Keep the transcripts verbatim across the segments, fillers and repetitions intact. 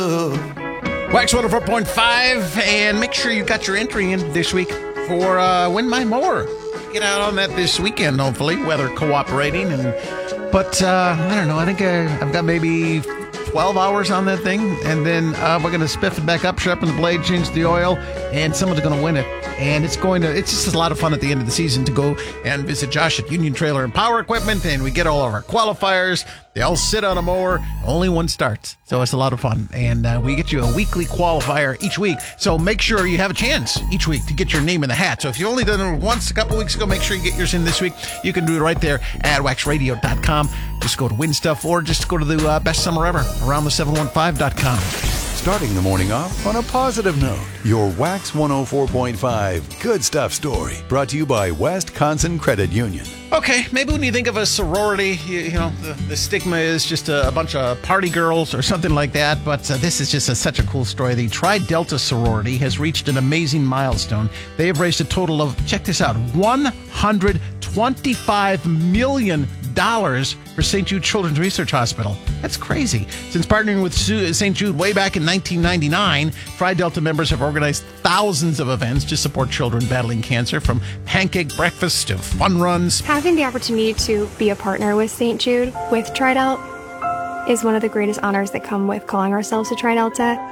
Wax one oh four point five, and make sure you got your entry in this week for uh, Win My Mower. Get out on that this weekend, hopefully, weather cooperating. And But, uh, I don't know, I think uh, I've got maybe twelve hours on that thing, and then uh, we're going to spiff it back up, sharpen the blade, change the oil, and someone's going to win it. And it's going to, it's just a lot of fun at the end of the season to go and visit Josh at Union Trailer and Power Equipment, and we get all of our qualifiers. They all sit on a mower. Only one starts. So it's a lot of fun. And uh, we get you a weekly qualifier each week. So make sure you have a chance each week to get your name in the hat. So if you've only done it once a couple weeks ago, make sure you get yours in this week. You can do it right there at wax radio dot com. Just go to Win Stuff, or just go to the uh, Best Summer Ever, around the seven one five dot com. Starting the morning off on a positive note. Your Wax one oh four point five Good Stuff story, brought to you by Wisconsin Credit Union. Okay, maybe when you think of a sorority, you, you know, the, the stigma is just a, a bunch of party girls or something like that, but uh, this is just a, such a cool story. The Tri Delta sorority has reached an amazing milestone. They have raised a total of, check this out, one hundred twenty-five million dollars for Saint Jude Children's Research Hospital. That's crazy. Since partnering with Saint Jude way back in nineteen ninety-nine, Tri Delta members have organized thousands of events to support children battling cancer, from pancake breakfasts to fun runs. Having the opportunity to be a partner with Saint Jude, with Tri Delta, is one of the greatest honors that come with calling ourselves a Tri Delta.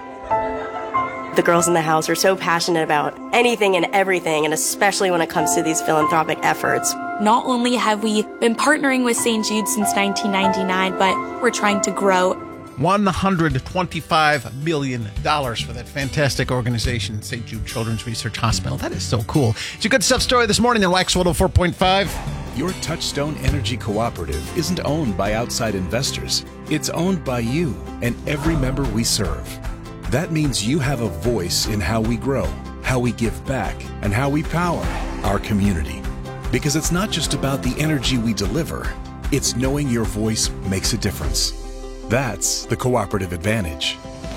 The girls in the house are so passionate about anything and everything, and especially when it comes to these philanthropic efforts. Not only have we been partnering with Saint Jude since nineteen ninety-nine, but we're trying to grow. one hundred twenty-five million dollars for that fantastic organization, Saint Jude Children's Research Hospital. That is so cool. It's a Good Stuff story this morning in Wax one oh four point five. Your Touchstone Energy Cooperative isn't owned by outside investors. It's owned by you and every member we serve. That means you have a voice in how we grow, how we give back, and how we power our community. Because it's not just about the energy we deliver, it's knowing your voice makes a difference. That's the cooperative advantage.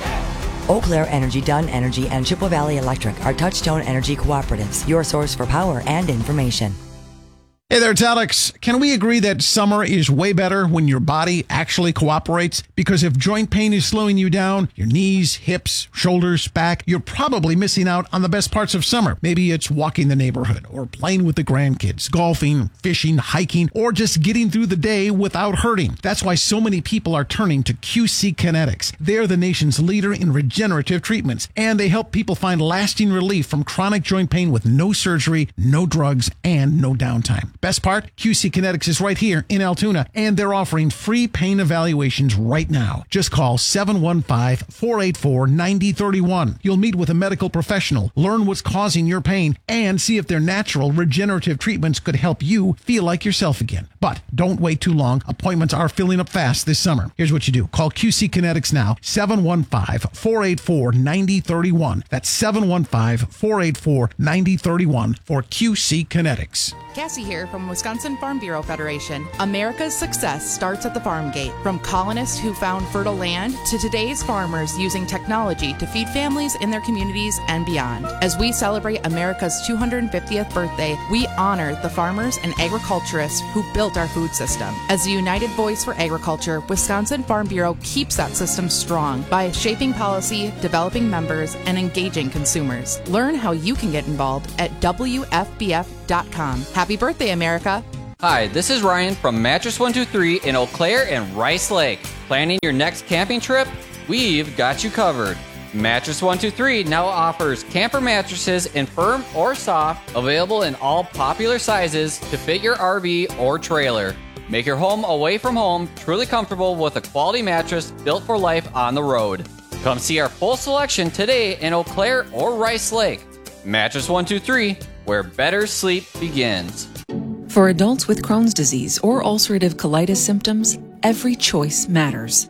Eau Claire Energy, Dunn Energy, and Chippewa Valley Electric are Touchstone Energy Cooperatives, your source for power and information. Hey there, it's Alex. Can we agree that summer is way better when your body actually cooperates? Because if joint pain is slowing you down, your knees, hips, shoulders, back, you're probably missing out on the best parts of summer. Maybe it's walking the neighborhood, or playing with the grandkids, golfing, fishing, hiking, or just getting through the day without hurting. That's why so many people are turning to Q C Kinetics. They're the nation's leader in regenerative treatments, and they help people find lasting relief from chronic joint pain with no surgery, no drugs, and no downtime. Best part, Q C Kinetics is right here in Altoona, and they're offering free pain evaluations right now. Just call seven one five, four eight four, nine zero three one. You'll meet with a medical professional, learn what's causing your pain, and see if their natural regenerative treatments could help you feel like yourself again. But don't wait too long. Appointments are filling up fast this summer. Here's what you do. Call Q C Kinetics now, seven one five, four eight four, nine zero three one. That's seven one five, four eight four, nine zero three one for Q C Kinetics. Cassie here from Wisconsin Farm Bureau Federation. America's success starts at the farm gate. From colonists who found fertile land to today's farmers using technology to feed families in their communities and beyond. As we celebrate America's two hundred fiftieth birthday, we honor the farmers and agriculturists who built our food system. As a united voice for agriculture, Wisconsin Farm Bureau keeps that system strong by shaping policy, developing members, and engaging consumers. Learn how you can get involved at W F B F dot com. Happy birthday, America! Hi, this is Ryan from Mattress one two three in Eau Claire and Rice Lake. Planning your next camping trip? We've got you covered. Mattress one two three now offers camper mattresses in firm or soft, available in all popular sizes to fit your R V or trailer. Make your home away from home truly comfortable with a quality mattress built for life on the road. Come see our full selection today in Eau Claire or Rice Lake. Mattress one two three, where better sleep begins. For adults with Crohn's disease or ulcerative colitis symptoms, every choice matters.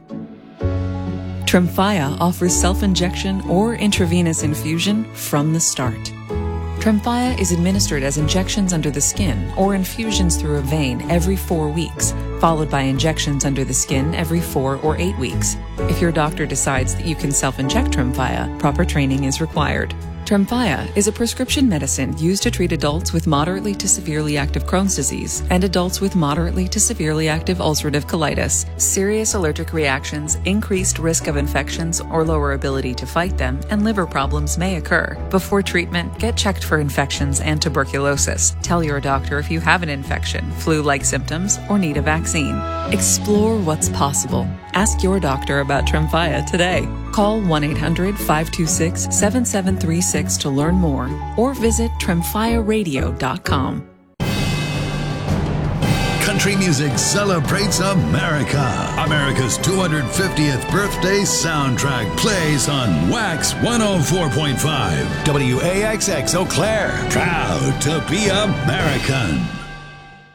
Tremfya offers self-injection or intravenous infusion from the start. Tremfya is administered as injections under the skin or infusions through a vein every four weeks, followed by injections under the skin every four or eight weeks. If your doctor decides that you can self-inject Tremfya, proper training is required. Tremfya is a prescription medicine used to treat adults with moderately to severely active Crohn's disease and adults with moderately to severely active ulcerative colitis. Serious allergic reactions, increased risk of infections or lower ability to fight them, and liver problems may occur. Before treatment, get checked for infections and tuberculosis. Tell your doctor if you have an infection, flu-like symptoms, or need a vaccine. Explore what's possible. Ask your doctor about Tremfya today. Call one eight hundred, five two six, seven seven three six to learn more or visit tremfya radio dot com. Country music celebrates America. America's two hundred fiftieth birthday soundtrack plays on Wax one oh four point five. W A X X Eau Claire. Proud to be American.